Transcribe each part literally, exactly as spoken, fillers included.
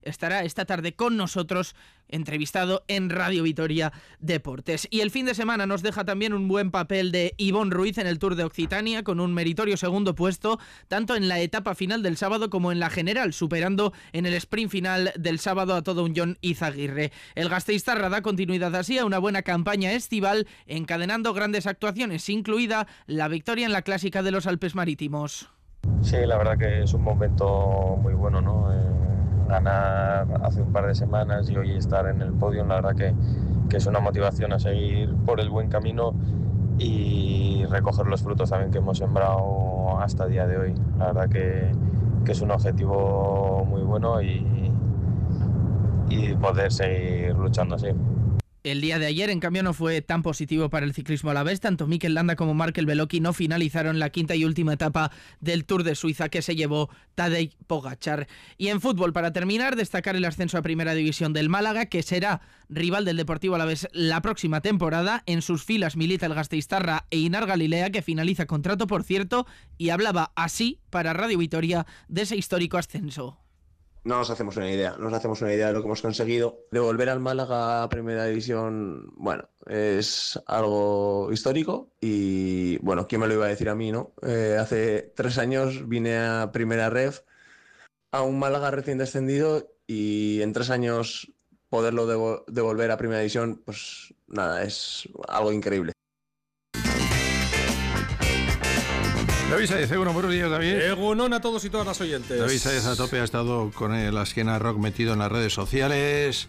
estará esta tarde con nosotros, entrevistado en Radio Vitoria Deportes. Y el fin de semana nos deja también un buen papel de Ivonne Ruiz en el Tour de Occitania, con un meritorio segundo puesto, tanto en la etapa final del sábado como en la general, superando en el sprint final del sábado a todo un Jon Izaguirre. El gasteiztarra da continuidad así a una buena campaña estival, encadenando grandes actuaciones, incluida la victoria en la Clásica de los Alpes Marítimos. Sí, la verdad que es un momento muy bueno, ¿no? Eh... ganar hace un par de semanas y hoy estar en el podio, la verdad que, que es una motivación a seguir por el buen camino y recoger los frutos también que hemos sembrado hasta el día de hoy. La verdad que, que es un objetivo muy bueno y, y poder seguir luchando así. El día de ayer, en cambio, no fue tan positivo para el ciclismo alavés. Tanto Mikel Landa como Markel Beloki no finalizaron la quinta y última etapa del Tour de Suiza que se llevó Tadej Pogačar. Y en fútbol, para terminar, destacar el ascenso a Primera División del Málaga, que será rival del Deportivo Alavés la próxima temporada. En sus filas milita el gasteiztarra Einar Galilea, que finaliza contrato, por cierto, y hablaba así para Radio Vitoria de ese histórico ascenso. No nos hacemos una idea, no nos hacemos una idea de lo que hemos conseguido. De volver al Málaga a Primera División, bueno, es algo histórico y, bueno, ¿quién me lo iba a decir a mí, no? Eh, hace tres años vine a Primera Ref, a un Málaga recién descendido, y en tres años poderlo devo- devolver a Primera División, pues nada, es algo increíble. David Sáez, bueno, buenos días, David. Egunon a todos y todas las oyentes. David Sáez a tope, ha estado con el Azkena Rock metido en las redes sociales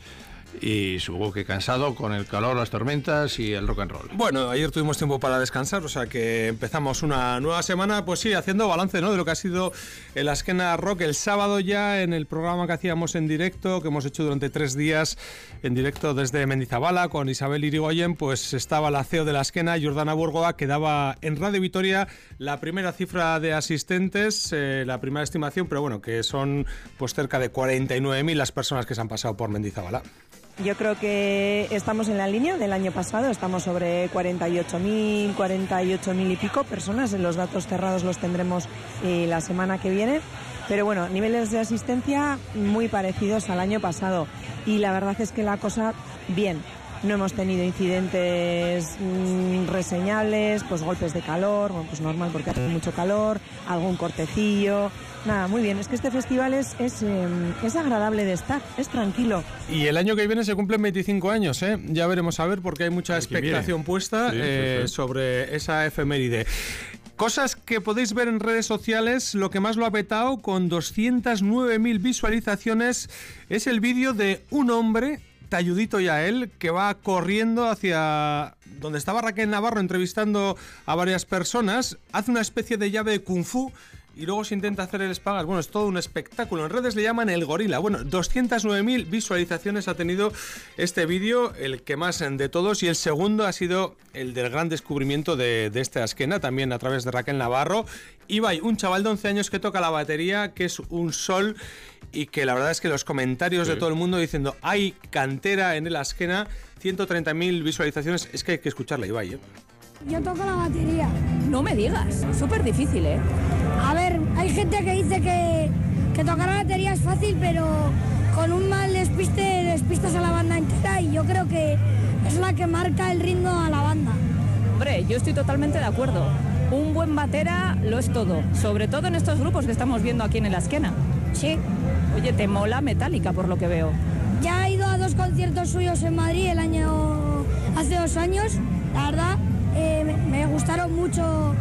y supongo que cansado con el calor, las tormentas y el rock and roll. Bueno, ayer tuvimos tiempo para descansar, o sea que empezamos una nueva semana, pues sí, haciendo balance, ¿no?, de lo que ha sido el Azkena Rock el sábado ya en el programa que hacíamos en directo, que hemos hecho durante tres días en directo desde Mendizabala con Isabel Irigoyen. Pues estaba la C E O de la Azkena, Jordana Burgoa, que daba en Radio Vitoria la primera cifra de asistentes, eh, la primera estimación, pero bueno, que son pues cerca de cuarenta y nueve mil las personas que se han pasado por Mendizabala. Yo creo que estamos en la línea del año pasado, estamos sobre cuarenta y ocho mil, cuarenta y ocho mil y pico personas, los datos cerrados los tendremos eh, la semana que viene, pero bueno, niveles de asistencia muy parecidos al año pasado y la verdad es que la cosa bien. No hemos tenido incidentes mmm, reseñables, pues golpes de calor, bueno, pues normal porque hace mucho calor, algún cortecillo, nada, muy bien. Es que este festival es, es, eh, es agradable de estar, es tranquilo. Y el año que viene se cumplen veinticinco años, ¿eh? Ya veremos a ver, porque hay mucha expectación puesta sí, eh, sí, sí. sobre esa efeméride. Cosas que podéis ver en redes sociales, lo que más lo ha petado con doscientas nueve mil visualizaciones es el vídeo de un hombre, Talludito Yael, que va corriendo hacia donde estaba Raquel Navarro entrevistando a varias personas, hace una especie de llave de kung fu y luego se intenta hacer el espagas. Bueno, es todo un espectáculo. En redes le llaman el gorila. Bueno, doscientas nueve mil visualizaciones ha tenido este vídeo, el que más de todos, y el segundo ha sido el del gran descubrimiento de, de este Azkena, también a través de Raquel Navarro. Ibai, un chaval de once años que toca la batería, que es un sol, y que la verdad es que los comentarios sí. de todo el mundo diciendo hay cantera en el Azkena, ciento treinta mil visualizaciones, es que hay que escucharla, Ibai, ¿eh? Yo toco la batería. No me digas, súper difícil, ¿eh? A ver, hay gente que dice que, que tocar la batería es fácil, pero con un mal despiste despistas a la banda entera y yo creo que es la que marca el ritmo a la banda. Hombre, yo estoy totalmente de acuerdo. Un buen batera lo es todo, sobre todo en estos grupos que estamos viendo aquí en el Azkena. Sí. Oye, te mola Metallica por lo que veo. Ya he ido a dos conciertos suyos en Madrid el año hace dos años, la verdad. Eh, me, me gustaron mucho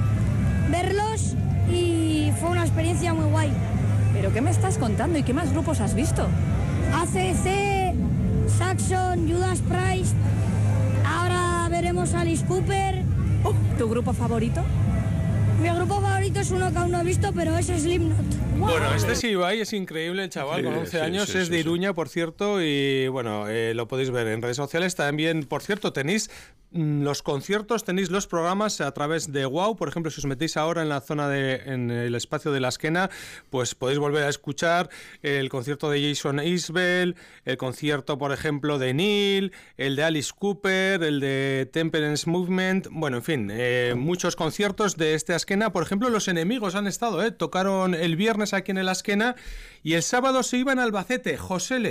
verlos y fue una experiencia muy guay. ¿Pero qué me estás contando y qué más grupos has visto? A C D C, Saxon, Judas Priest, ahora veremos a Alice Cooper. Uh, ¿Tu grupo favorito? Mi grupo favorito es uno que aún no he visto, pero es Slipknot. Bueno, este sí, Ibai, es increíble, el chaval, sí, con once sí, años, sí, es sí, de Iruña, sí. por cierto, y bueno, eh, lo podéis ver en redes sociales. También, por cierto, tenéis mmm, los conciertos, tenéis los programas a través de Wow. Por ejemplo, si os metéis ahora en la zona de, en el espacio de la Azkena, pues podéis volver a escuchar el concierto de Jason Isbell, el concierto, por ejemplo, de Neil, el de Alice Cooper, el de Temperance Movement, bueno, en fin, eh, muchos conciertos de este Azkena. Por ejemplo, Los Enemigos han estado, eh, tocaron el viernes aquí en el Azquena, y el sábado se iba en Albacete. Josele.